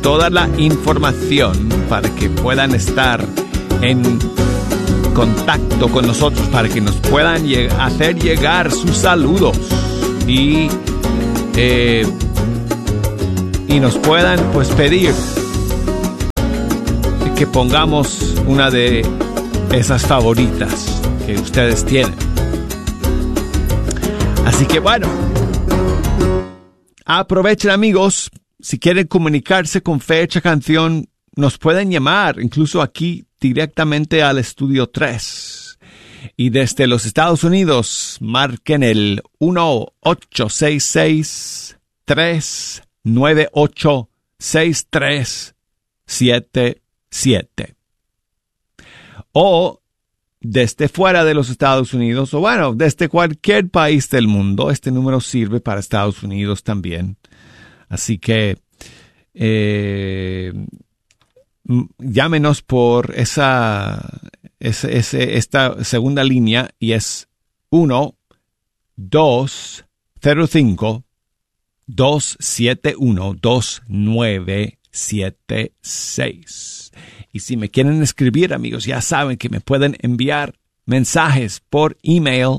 toda la información para que puedan estar en contacto con nosotros, para que nos puedan hacer llegar sus saludos y nos puedan pues pedir que pongamos una de esas favoritas que ustedes tienen. Así que bueno, aprovechen, amigos. Si quieren comunicarse con Fe Hecha Canción, nos pueden llamar incluso aquí directamente al estudio 3. Y desde los Estados Unidos, marquen el 1-866-398-6377. O desde fuera de los Estados Unidos, o bueno, desde cualquier país del mundo, este número sirve para Estados Unidos también. Así que llámenos por esta segunda línea y es 1-205-271-2976. Y si me quieren escribir, amigos, ya saben que me pueden enviar mensajes por email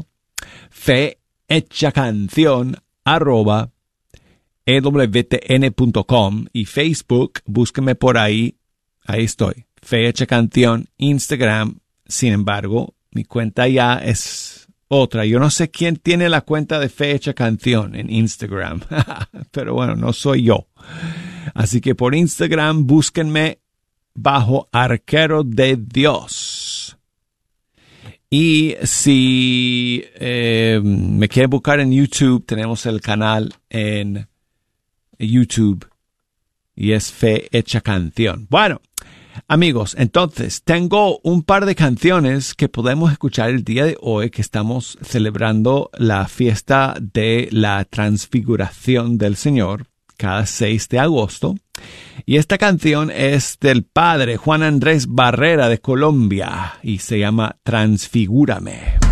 fehechacancion@ewtn.com y Facebook, búsquenme por ahí estoy, Fe Hecha Canción. Instagram, sin embargo, mi cuenta ya es otra. Yo no sé quién tiene la cuenta de Fe Hecha Canción en Instagram, pero bueno, no soy yo. Así que por Instagram, búsquenme bajo Arquero de Dios. Y si me quieren buscar en YouTube, tenemos el canal en YouTube y es Fe Hecha Canción. Bueno, amigos, entonces tengo un par de canciones que podemos escuchar el día de hoy, que estamos celebrando la fiesta de la Transfiguración del Señor cada 6 de agosto. Y esta canción es del padre Juan Andrés Barrera de Colombia y se llama Transfigúrame.